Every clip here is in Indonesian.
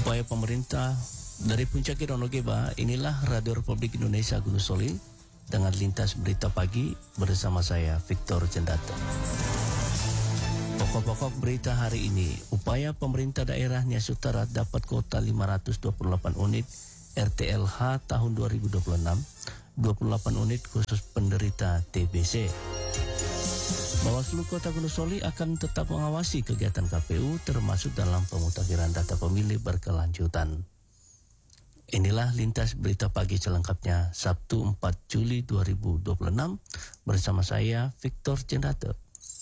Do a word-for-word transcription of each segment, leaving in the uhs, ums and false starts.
upaya pemerintah dari Puncak Kironogeba. Inilah Radio Republik Indonesia Gunung Soli dengan lintas berita pagi bersama saya Victor Jendata. Pokok-pokok berita hari ini, upaya pemerintah daerah Nias Utara dapat kuota lima ratus dua puluh delapan unit R T L H tahun dua ribu dua puluh enam, dua puluh delapan unit khusus penderita T B C. Bawaslu Kota Gunung Soli akan tetap mengawasi kegiatan K P U termasuk dalam pemutakhiran data pemilih berkelanjutan. Inilah lintas berita pagi selengkapnya Sabtu empat Juli dua ribu dua puluh enam bersama saya Victor Jendata.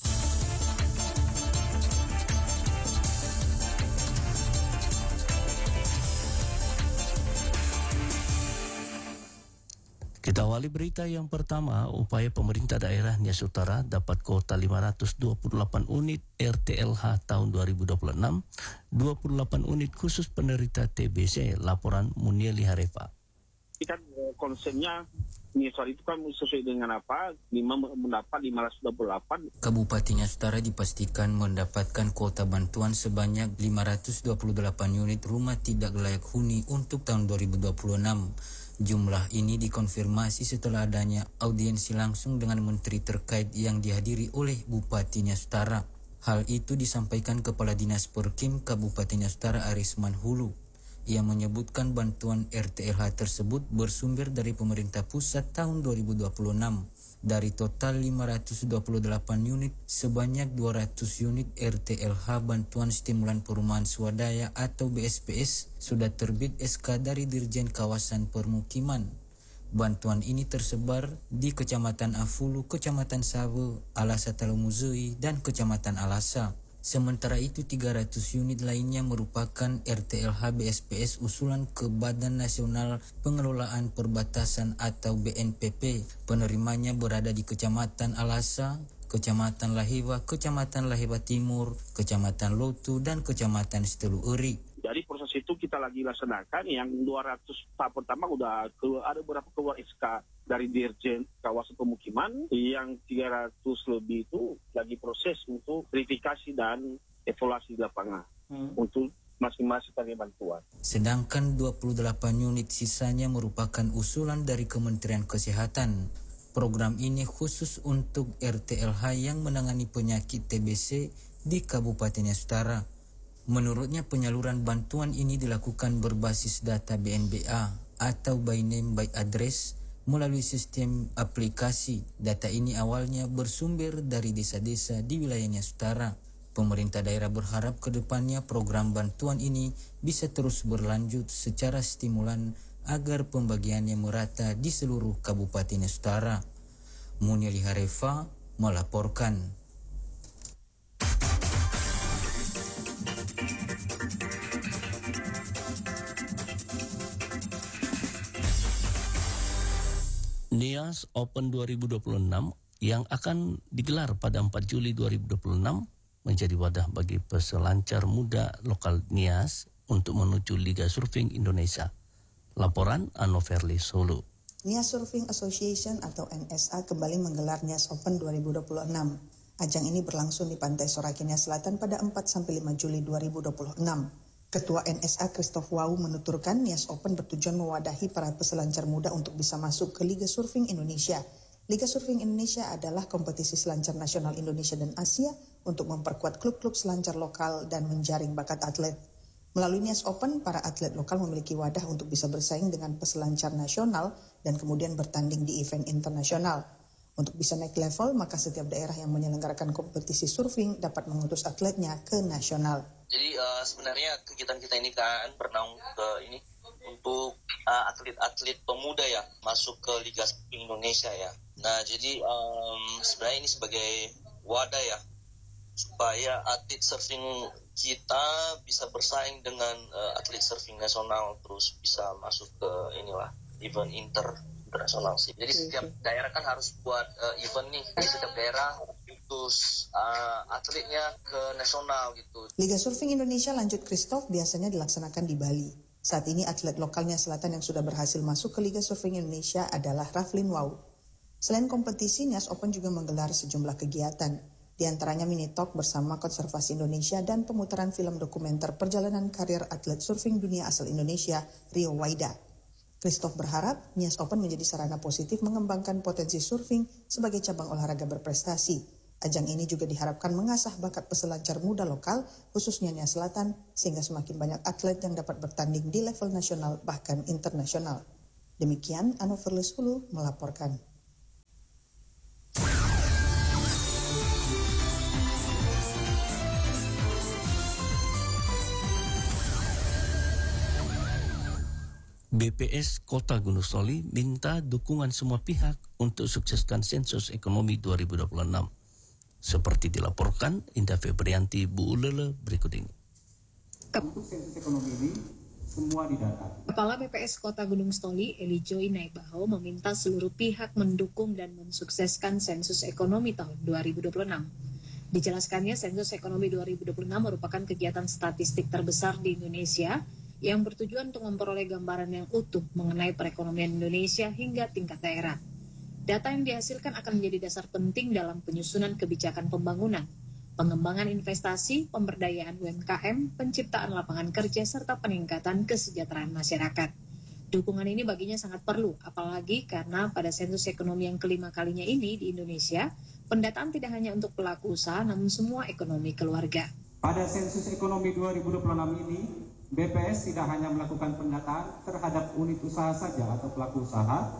Kita awali berita yang pertama, upaya pemerintah daerah Nias Utara dapat kuota lima ratus dua puluh delapan unit R T L H tahun dua ribu dua puluh enam, dua puluh delapan unit khusus penderita T B C, laporan Munieli Harefa. Kan konsepnya Nias Utara itu kan sesuai dengan apa? lima mendapat lima ratus dua puluh delapan. Kabupaten Nias Utara dipastikan mendapatkan kuota bantuan sebanyak lima ratus dua puluh delapan unit rumah tidak layak huni untuk tahun dua ribu dua puluh enam. Jumlah ini dikonfirmasi setelah adanya audiensi langsung dengan menteri terkait yang dihadiri oleh Bupati Nias Utara. Hal itu disampaikan Kepala Dinas Perkim Kabupaten Nias Utara Arisman Hulu. Ia menyebutkan bantuan R T L H tersebut bersumber dari pemerintah pusat tahun dua ribu dua puluh enam. Dari total lima ratus dua puluh delapan unit, sebanyak dua ratus unit R T L H bantuan stimulan perumahan swadaya atau B S P S sudah terbit S K dari Dirjen Kawasan Permukiman. Bantuan ini tersebar di Kecamatan Afulu, Kecamatan Sabe, Alasa Talumuzui, dan Kecamatan Alasa. Sementara itu tiga ratus unit lainnya merupakan R T L H B S P S usulan ke Badan Nasional Pengelolaan Perbatasan atau B N P P. Penerimanya berada di Kecamatan Alasa, Kecamatan Lahiwa, Kecamatan Lahiwa Timur, Kecamatan Lotu, dan Kecamatan Setelu Eri. Jadi proses itu kita lagi laksanakan. Yang dua ratus tahap pertama udah keluar, ada beberapa keluar S K dari Dirjen Kawasan Pemukiman. Yang tiga ratus lebih itu lagi proses untuk verifikasi dan evaluasi di lapangan hmm. untuk masing-masing target bantuan. Sedangkan dua puluh delapan unit sisanya merupakan usulan dari Kementerian Kesehatan. Program ini khusus untuk R T L H yang menangani penyakit T B C di Kabupaten Nias Utara. Menurutnya penyaluran bantuan ini dilakukan berbasis data B N B A atau by name by address melalui sistem aplikasi. Data ini awalnya bersumber dari desa-desa di wilayah Nias Utara. Pemerintah daerah berharap ke depannya program bantuan ini bisa terus berlanjut secara stimulan agar pembagiannya merata di seluruh Kabupaten Nias Utara. Munieli Harefa melaporkan. Nias Open dua ribu dua puluh enam yang akan digelar pada empat Juli dua ribu dua puluh enam menjadi wadah bagi peselancar muda lokal Nias untuk menuju Liga Surfing Indonesia. Laporan Anoverli Solo. Nias Surfing Association atau N S A kembali menggelar Nias Open dua ribu dua puluh enam. Ajang ini berlangsung di Pantai Soraki Nias Selatan pada empat sampai lima Juli dua ribu dua puluh enam. Ketua N S A Christoph Wau menuturkan Nias Open bertujuan mewadahi para peselancar muda untuk bisa masuk ke Liga Surfing Indonesia. Liga Surfing Indonesia adalah kompetisi selancar nasional Indonesia dan Asia untuk memperkuat klub-klub selancar lokal dan menjaring bakat atlet. Melalui Nias Open, para atlet lokal memiliki wadah untuk bisa bersaing dengan peselancar nasional dan kemudian bertanding di event internasional. Untuk bisa naik level, maka setiap daerah yang menyelenggarakan kompetisi surfing dapat mengutus atletnya ke nasional. Jadi uh, sebenarnya kegiatan kita ini kan bernaung ke ini untuk uh, atlet-atlet pemuda ya masuk ke Liga Surfing Indonesia ya. Nah jadi um, sebenarnya ini sebagai wadah ya supaya atlet surfing kita bisa bersaing dengan uh, atlet surfing nasional terus bisa masuk ke inilah event inter internasional sih. Jadi setiap daerah kan harus buat uh, event nih. Jadi setiap daerah terus uh, atletnya ke nasional gitu. Liga Surfing Indonesia lanjut Christoph biasanya dilaksanakan di Bali. Saat ini atlet lokalnya Selatan yang sudah berhasil masuk ke Liga Surfing Indonesia adalah Raflin Wau. Selain kompetisi, Nias Open juga menggelar sejumlah kegiatan. di antaranya mini talk bersama Konservasi Indonesia dan pemutaran film dokumenter perjalanan karir atlet surfing dunia asal Indonesia, Rio Waida. Christoph berharap Nias Open menjadi sarana positif mengembangkan potensi surfing sebagai cabang olahraga berprestasi. Ajang ini juga diharapkan mengasah bakat peselancar muda lokal, khususnya Nia Selatan, sehingga semakin banyak atlet yang dapat bertanding di level nasional bahkan internasional. Demikian Anoverlus Hulu melaporkan. B P S Kota Gunung Soli minta dukungan semua pihak untuk sukseskan sensus ekonomi dua ribu dua puluh enam. Seperti dilaporkan Indah Febrianti Bu Ulele berikut ini. Untuk sensus ekonomi ini semua didata. Kepala B P S Kota Gunung Soli, Eli Joy Naibaho, meminta seluruh pihak mendukung dan mensukseskan sensus ekonomi tahun dua ribu dua puluh enam. Dijelaskannya, sensus ekonomi dua ribu dua puluh enam merupakan kegiatan statistik terbesar di Indonesia yang bertujuan untuk memperoleh gambaran yang utuh mengenai perekonomian Indonesia hingga tingkat daerah. Data yang dihasilkan akan menjadi dasar penting dalam penyusunan kebijakan pembangunan, pengembangan investasi, pemberdayaan U M K M, penciptaan lapangan kerja, serta peningkatan kesejahteraan masyarakat. Dukungan ini baginya sangat perlu, apalagi karena pada sensus ekonomi yang kelima kalinya ini di Indonesia, pendataan tidak hanya untuk pelaku usaha, namun semua ekonomi keluarga. Pada sensus ekonomi dua ribu dua puluh enam ini, B P S tidak hanya melakukan pendataan terhadap unit usaha saja atau pelaku usaha,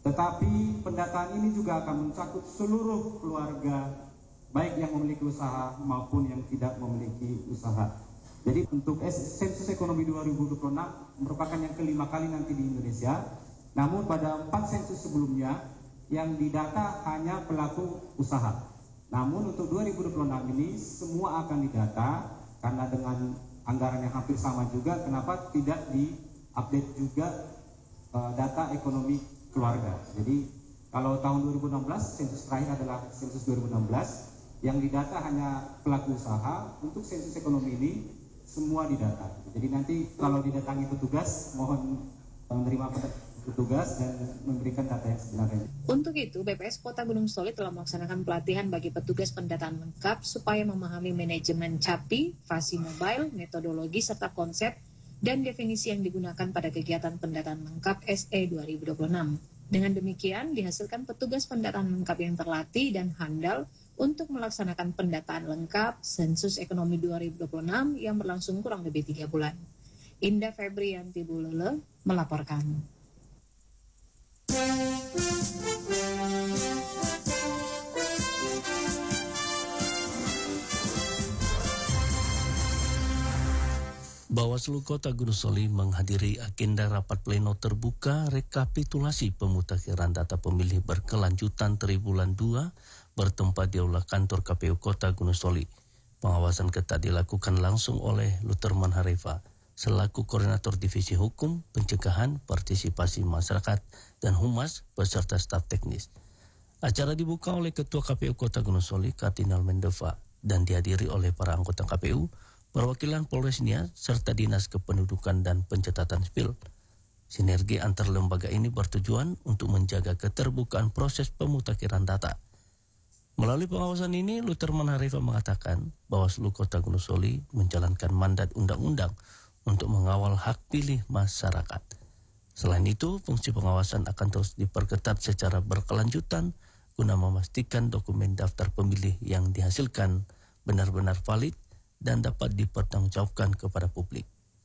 tetapi pendataan ini juga akan mencakup seluruh keluarga, baik yang memiliki usaha maupun yang tidak memiliki usaha. Jadi untuk sensus ekonomi dua ribu dua puluh enam merupakan yang kelima kali nanti di Indonesia, namun pada empat sensus sebelumnya yang didata hanya pelaku usaha. Namun untuk dua ribu dua puluh enam ini semua akan didata karena dengan anggaran yang hampir sama juga, kenapa tidak di-update juga uh, data ekonomi keluarga. Jadi kalau tahun dua ribu enam belas, sensus terakhir adalah sensus dua ribu enam belas, yang didata hanya pelaku usaha. Untuk sensus ekonomi ini semua didata. Jadi nanti kalau didatangi petugas, mohon menerima petugas dan memberikan data yang sebenarnya. Untuk itu, B P S Kota Gunung Soli telah melaksanakan pelatihan bagi petugas pendataan lengkap supaya memahami manajemen CAPI, fasi mobile, metodologi, serta konsep dan definisi yang digunakan pada kegiatan pendataan lengkap S E dua ribu dua puluh enam. Dengan demikian, dihasilkan petugas pendataan lengkap yang terlatih dan handal untuk melaksanakan pendataan lengkap sensus ekonomi dua ribu dua puluh enam yang berlangsung kurang lebih tiga bulan. Indah Febrianti Bulele melaporkan. Bawaslu Kota Gunung Soli menghadiri agenda rapat pleno terbuka rekapitulasi pemutakhiran data pemilih berkelanjutan triwulan dua bertempat di aula kantor K P U Kota Gunung Soli. Pengawasan ketat dilakukan langsung oleh Luterman Harefa selaku Koordinator Divisi Hukum, Pencegahan, Partisipasi Masyarakat, dan Humas beserta staf teknis. Acara dibuka oleh Ketua K P U Kota Gunung Soli, Kardinal Mendeva, dan dihadiri oleh para anggota K P U, perwakilan Polres Nias, serta Dinas Kependudukan dan Pencatatan Sipil. Sinergi antar lembaga ini bertujuan untuk menjaga keterbukaan proses pemutakhiran data. Melalui pengawasan ini, Luterman Harefa mengatakan Bawaslu Kota Gunung Soli menjalankan mandat undang-undang untuk mengawal hak pilih masyarakat. Selain itu, fungsi pengawasan akan terus diperketat secara berkelanjutan guna memastikan dokumen daftar pemilih yang dihasilkan benar-benar valid dan dapat dipertanggungjawabkan kepada publik.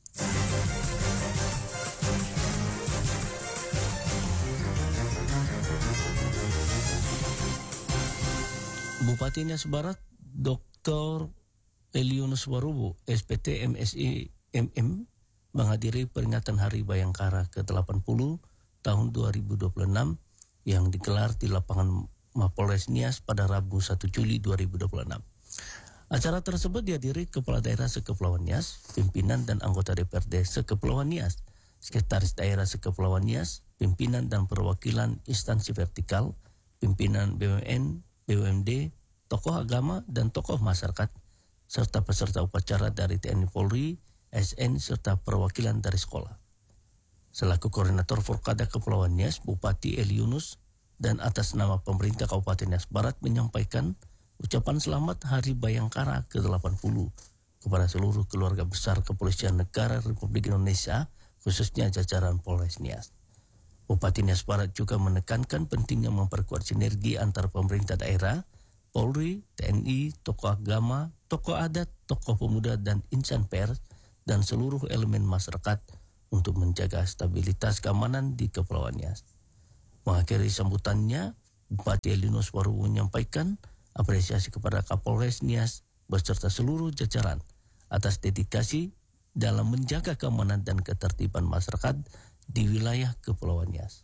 Bupati Nias Barat, Doktor Eliunus Warubo, S P T M S I M M, menghadiri peringatan Hari Bayangkara ke delapan puluh tahun dua ribu dua puluh enam yang digelar di lapangan Mapolres Nias pada Rabu satu Juli dua ribu dua puluh enam. Acara tersebut dihadiri Kepala Daerah Sekepulauan Nias, pimpinan dan anggota D P R D Sekepulauan Nias, Sekretaris Daerah Sekepulauan Nias, pimpinan dan perwakilan instansi vertikal, pimpinan B U M N, B U M D, tokoh agama dan tokoh masyarakat, serta peserta upacara dari T N I Polri, S N, serta perwakilan dari sekolah. Selaku Koordinator Forkada Kepulauan Nias, Bupati Eliunus, dan atas nama pemerintah Kabupaten Nias Barat menyampaikan ucapan selamat Hari Bayangkara ke delapan puluh kepada seluruh keluarga besar Kepolisian Negara Republik Indonesia, khususnya jajaran Polres Nias. Bupati Nias Barat juga menekankan pentingnya memperkuat sinergi antar pemerintah daerah, Polri, T N I, tokoh agama, tokoh adat, tokoh pemuda, dan insan pers, dan seluruh elemen masyarakat untuk menjaga stabilitas keamanan di Kepulauan Nias. Mengakhiri sambutannya, Bupati Elinus Waru menyampaikan apresiasi kepada Kapolres Nias beserta seluruh jajaran atas dedikasi dalam menjaga keamanan dan ketertiban masyarakat di wilayah Kepulauan Nias.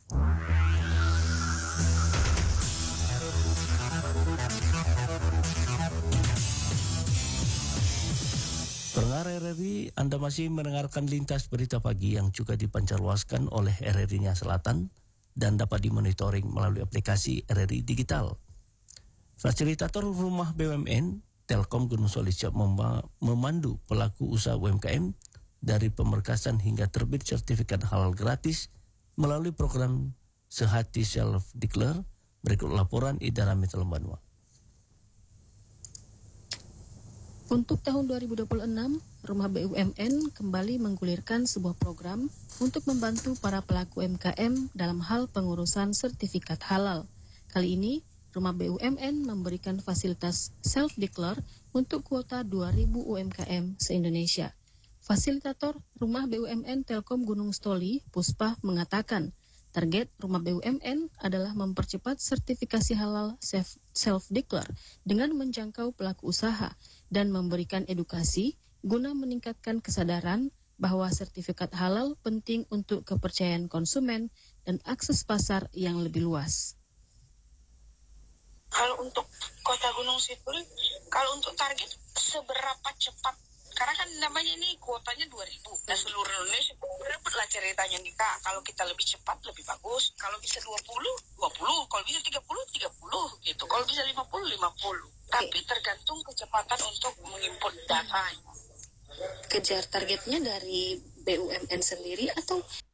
Pendengar R R I, Anda masih mendengarkan Lintas Berita Pagi yang juga dipancarluaskan oleh R R I Nias Selatan dan dapat dimonitoring melalui aplikasi R R I Digital. Fasilitator Rumah B U M N Telkom Gunung Soli siap memandu pelaku usaha U M K M dari pemberkasan hingga terbit sertifikat halal gratis melalui program Sehati Self Declare. Berikut laporan Idara Metal Banua. Untuk tahun dua ribu dua puluh enam, Rumah B U M N kembali menggulirkan sebuah program untuk membantu para pelaku U M K M dalam hal pengurusan sertifikat halal. Kali ini, Rumah B U M N memberikan fasilitas self-declare untuk kuota dua ribu U M K M se-Indonesia. Fasilitator Rumah B U M N Telkom Gunung Stoli, Puspa, mengatakan target Rumah B U M N adalah mempercepat sertifikasi halal self-declare dengan menjangkau pelaku usaha dan memberikan edukasi guna meningkatkan kesadaran bahwa sertifikat halal penting untuk kepercayaan konsumen dan akses pasar yang lebih luas. Kalau untuk Kota Gunung Situl, kalau untuk target seberapa cepat, karena kan namanya ini kuotanya dua ribu, dan seluruh Indonesia berebutlah ceritanya nih Kak, kalau kita lebih cepat lebih bagus, kalau bisa dua puluh, dua puluh, kalau bisa tiga puluh, tiga puluh gitu, kalau bisa lima puluh, lima puluh, tapi tergantung kecepatan untuk menginput data. Kejar targetnya dari B U M N sendiri atau